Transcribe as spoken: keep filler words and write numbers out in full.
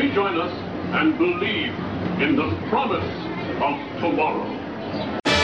join us and believe in the promise of tomorrow.